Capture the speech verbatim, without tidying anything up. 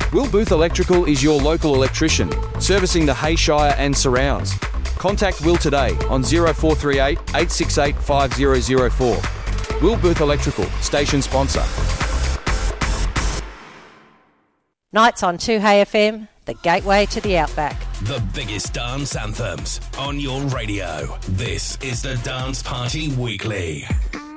Will Booth Electrical is your local electrician, servicing the Hayshire and surrounds. Contact Will today on zero four three eight, eight six eight, five zero zero four. Will Booth Electrical, station sponsor. Nights on two Hay F M, the gateway to the Outback. The biggest dance anthems on your radio. This is the Dance Party Weekly.